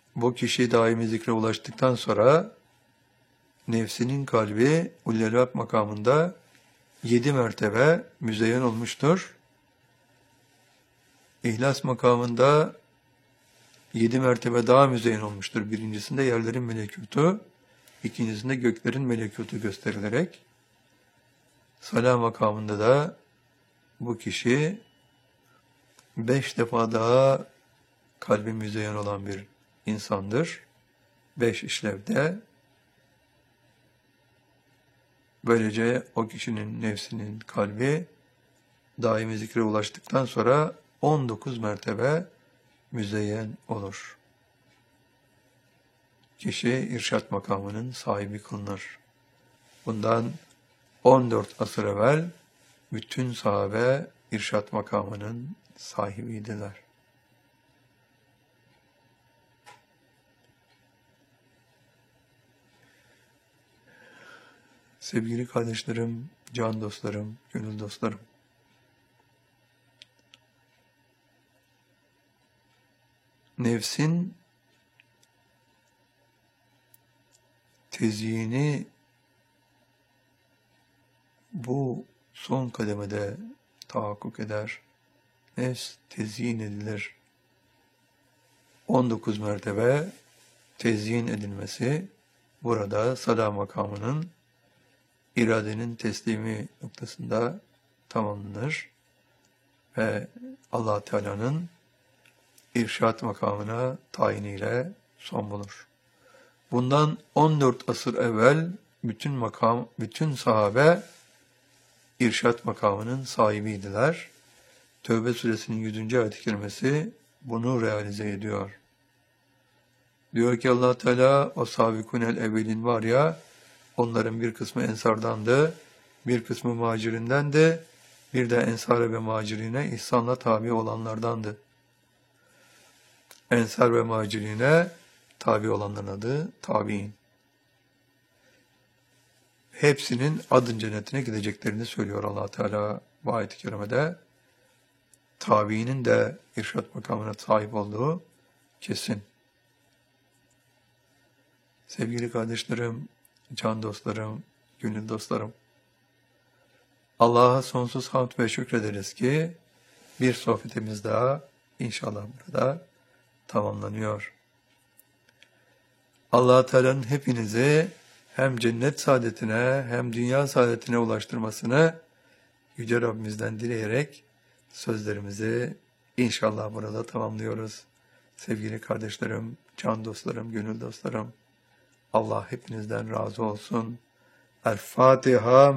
bu kişi daimi zikre ulaştıktan sonra nefsinin kalbi Ulul-Albab makamında 7 mertebe müzeyyen olmuştur. İhlas makamında 7 mertebe daha müzeyyen olmuştur. Birincisinde yerlerin melekutu, ikincisinde göklerin melekutu gösterilerek. Sala makamında da bu kişi 5 defa daha kalbi müzeyyen olan bir insandır. 5 işlevde. Böylece o kişinin nefsinin kalbi daimi zikre ulaştıktan sonra 19 mertebe müzeyyen olur. Kişi irşat makamının sahibi kılınır. Bundan 14 asır evvel bütün sahabe irşat makamının sahibiydiler. Sevgili kardeşlerim, can dostlarım, gönül dostlarım. Nefsin tezyini bu son kademede tahakkuk eder. Nefs tezyin edilir. 19 mertebe tezyin edilmesi burada sada makamının iradenin teslimi noktasında tamamlanır ve Allah Teala'nın irşat makamına tayiniyle son bulur. Bundan 14 asır evvel bütün sahabe irşat makamının sahibiydiler. Tevbe suresinin 100. ayet-i kerimesi bunu realize ediyor. Diyor ki Allah Teala, o sabikunel evvelin var ya, onların bir kısmı ensardandı, bir kısmı muhacirindendi, bir de ensar ve muhacirine ihsanla tabi olanlardandı. Ensar ve muhacirine tabi olanların adı tabi'in. Hepsinin adın cennetine gideceklerini söylüyor Allah Teala bu ayet-i kerimede. Tabi'inin de irşat makamına sahip olduğu kesin. Sevgili kardeşlerim, can dostlarım, gönül dostlarım, Allah'a sonsuz hamd ve şükrederiz ki bir sohbetimiz daha inşallah burada tamamlanıyor. Allah Teala'nın hepinizi hem cennet saadetine hem dünya saadetine ulaştırmasını Yüce Rabbimizden dileyerek sözlerimizi inşallah burada tamamlıyoruz. Sevgili kardeşlerim, can dostlarım, gönül dostlarım, Allah hepinizden razı olsun. El Fatiha.